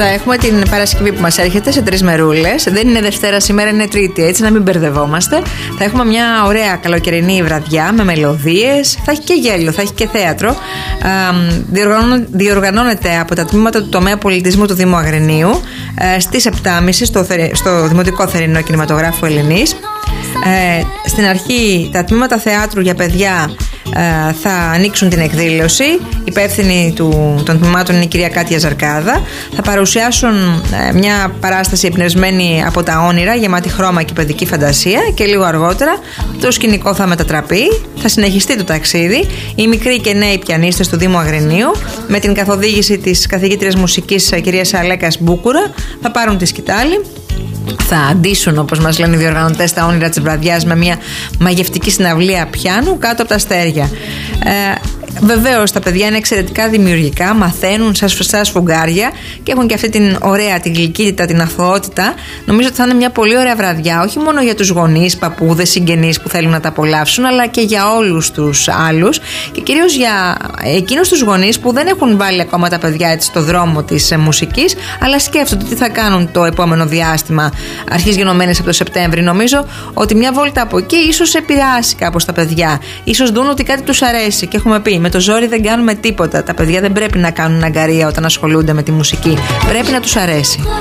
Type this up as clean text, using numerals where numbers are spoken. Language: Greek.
Θα έχουμε την Παρασκευή που μας έρχεται σε 3 μερούλες. Δεν είναι Δευτέρα σήμερα, είναι Τρίτη, έτσι να μην μπερδευόμαστε. Θα έχουμε μια ωραία καλοκαιρινή βραδιά με μελωδίες. Θα έχει και γέλιο, θα έχει και θέατρο. Διοργανώνεται από τα τμήματα του τομέα πολιτισμού του Δήμου Αγρινίου στις 7.30 στο Δημοτικό Θερινό Κινηματογράφο Ελληνής. Στην αρχή τα τμήματα θεάτρου για παιδιά θα ανοίξουν την εκδήλωση. Υπεύθυνη των τμήματων είναι η κυρία Κάτια Ζαρκάδα. Θα παρουσιάσουν μια παράσταση εμπνευσμένη από τα όνειρα, γεμάτη χρώμα και παιδική φαντασία, και λίγο αργότερα το σκηνικό θα μετατραπεί. Θα συνεχιστεί το ταξίδι. Οι μικροί και νέοι πιανίστες του Δήμου Αγρινίου, με την καθοδήγηση της καθηγήτριας μουσικής κυρίας Αλέκας Μπούκουρα, θα πάρουν τη σκητάλη. Θα αντίσουν, όπως μας λένε οι διοργανωτές, τα όνειρα της βραδιάς με μια μαγευτική συναυλία πιάνου κάτω από τα αστέρια. Βεβαίως τα παιδιά είναι εξαιρετικά δημιουργικά, μαθαίνουν σαν σφουγγάρια και έχουν και αυτή την ωραία, την γλυκύτητα, την αθωότητα. Νομίζω ότι θα είναι μια πολύ ωραία βραδιά, όχι μόνο για τους γονείς, παππούδες, συγγενείς που θέλουν να τα απολαύσουν, αλλά και για όλους τους άλλους και κυρίως για εκείνους τους γονείς που δεν έχουν βάλει ακόμα τα παιδιά έτσι στο δρόμο της μουσικής, αλλά σκέφτονται τι θα κάνουν το επόμενο διάστημα, αρχής γενομένες από το Σεπτέμβρη. Νομίζω ότι μια βόλτα από εκεί ίσως επηρεάσει κάπως τα παιδιά. Ίσως δουν ότι κάτι τους αρέσει και έχουμε πει: με το ζόρι δεν κάνουμε τίποτα. Τα παιδιά δεν πρέπει να κάνουν αγκαρία όταν ασχολούνται με τη μουσική. Πρέπει να τους αρέσει.